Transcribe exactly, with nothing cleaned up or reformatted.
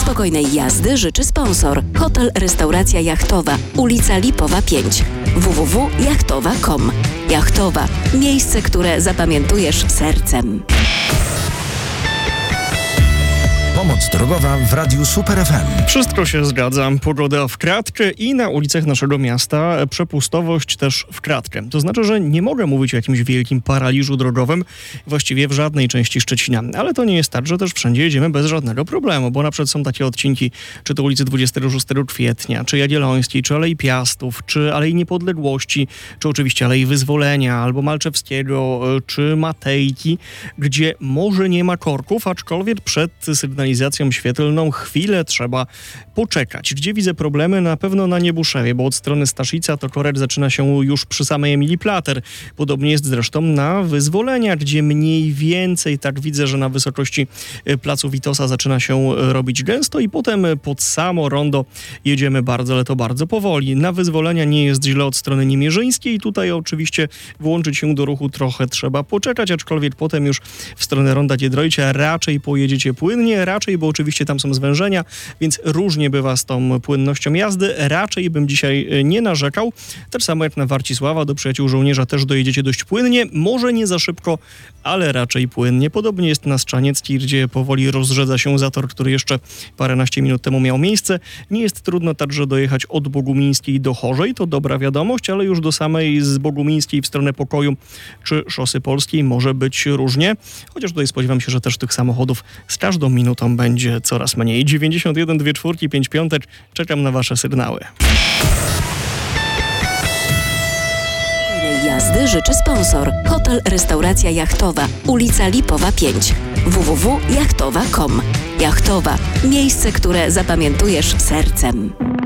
Spokojnej jazdy życzy sponsor. Hotel Restauracja Jachtowa, ulica Lipowa pięć. w w w kropka jachtowa kropka com. Jachtowa. Miejsce, które zapamiętujesz sercem. Pomoc drogowa w Radiu Super F M. Wszystko się zgadza. Pogoda w kratkę i na ulicach naszego miasta przepustowość też w kratkę. To znaczy, że nie mogę mówić o jakimś wielkim paraliżu drogowym, właściwie w żadnej części Szczecina. Ale to nie jest tak, że też wszędzie jedziemy bez żadnego problemu, bo na przykład są takie odcinki, czy to ulicy dwudziestego szóstego kwietnia, czy Jagiellońskiej, czy Alei Piastów, czy Alei Niepodległości, czy oczywiście Alei Wyzwolenia, albo Malczewskiego, czy Matejki, gdzie może nie ma korków, aczkolwiek przed sygnalizacją świetlną chwilę trzeba poczekać. Gdzie widzę problemy? Na pewno na Niebuszewie, bo od strony Staszica to korek zaczyna się już przy samej Emilii Plater. Podobnie jest zresztą na Wyzwolenia, gdzie mniej więcej tak widzę, że na wysokości placu Witosa zaczyna się robić gęsto i potem pod samo rondo jedziemy bardzo, ale to bardzo powoli. Na Wyzwolenia nie jest źle od strony niemierzyńskiej. Tutaj oczywiście włączyć się do ruchu trochę trzeba poczekać, aczkolwiek potem już w stronę ronda Giedroycia raczej pojedziecie płynnie, raczej, bo oczywiście tam są zwężenia, więc różnie bywa z tą płynnością jazdy. Raczej bym dzisiaj nie narzekał. Tak samo jak na Warcisława, do Przyjaciół Żołnierza też dojedziecie dość płynnie. Może nie za szybko, ale raczej płynnie. Podobnie jest na Strzanieckiej, gdzie powoli rozrzedza się zator, który jeszcze paręnaście minut temu miał miejsce. Nie jest trudno także dojechać od Bogumińskiej do Chorzej. To dobra wiadomość, ale już do samej z Bogumińskiej w stronę Pokoju czy Szosy Polskiej może być różnie. Chociaż tutaj spodziewam się, że też tych samochodów z każdą minutą będzie coraz mniej. dziewięćdziesiąt jeden, dwie czwórki, pięć piątek. Czekam na wasze sygnały. Jazdy życzy sponsor. Hotel Restauracja Jachtowa, ulica Lipowa pięć. w w w kropka jachtowa kropka com. Jachtowa. Miejsce, które zapamiętujesz sercem.